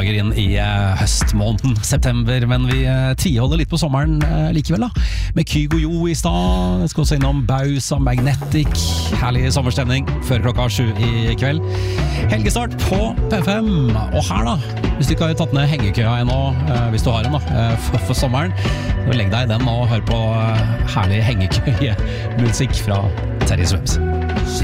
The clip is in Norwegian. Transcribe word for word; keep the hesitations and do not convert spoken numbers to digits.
dager inn i uh, høstmåneden september, men vi uh, tviholder litt på sommeren uh, likevel da, med Kygo Jo i stad. Jeg skal også innom Bausa Magnetic, herlig sommerstemning før klokka sju i kveld. Helgestart på P F M, og her da, hvis du ikke har tatt ned hengekøya ennå, uh, hvis du har en da, uh, for, for sommeren, så legg deg i den og hør på uh, herlig hengekøye musikk fra Terje Swims.